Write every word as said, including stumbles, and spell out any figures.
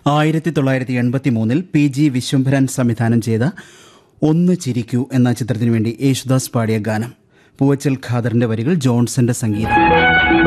ആയിരത്തി തൊള്ളായിരത്തി എൺപത്തി മൂന്നിൽ പി ജി വിശ്വംഭരൻ സംവിധാനം ചെയ്ത ഒന്ന് ചിരിക്കൂ എന്ന ചിത്രത്തിനു വേണ്ടി യേശുദാസ് പാടിയ ഗാനം. പൂവച്ചൽ ഖാദറിന്റെ വരികൾ, ജോൺസന്റെ സംഗീതം.